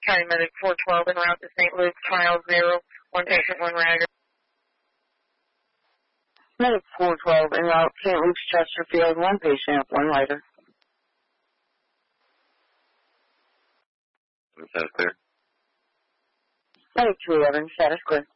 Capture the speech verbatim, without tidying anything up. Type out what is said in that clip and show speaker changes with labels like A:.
A: County Medic four twelve en route to Saint Luke's, trial zero, one patient, one rider.
B: Medic four twelve en route Saint Luke's, Chesterfield, one patient, one rider.
C: Status clear.
B: Medic two eleven, status clear.